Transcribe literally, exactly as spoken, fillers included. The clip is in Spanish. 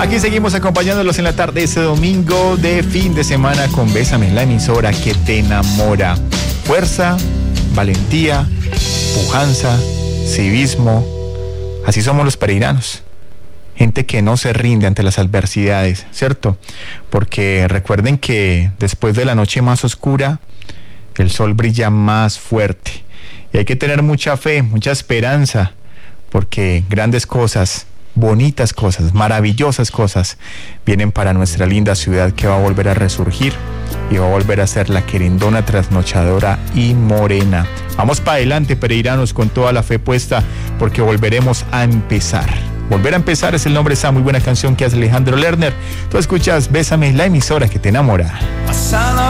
Aquí seguimos acompañándolos en la tarde ese domingo de fin de semana con Bésame, la emisora que te enamora. Fuerza, valentía, pujanza, civismo. Así somos los pereiranos. Gente que no se rinde ante las adversidades, ¿cierto? Porque recuerden que después de la noche más oscura, el sol brilla más fuerte. Y hay que tener mucha fe, mucha esperanza, porque grandes cosas, bonitas cosas, maravillosas cosas vienen para nuestra linda ciudad, que va a volver a resurgir y va a volver a ser la querendona, trasnochadora y morena. Vamos para adelante, pereiranos, con toda la fe puesta, porque volveremos a empezar. Volver a empezar es el nombre de esa muy buena canción que hace Alejandro Lerner. Tú escuchas Bésame, la emisora que te enamora.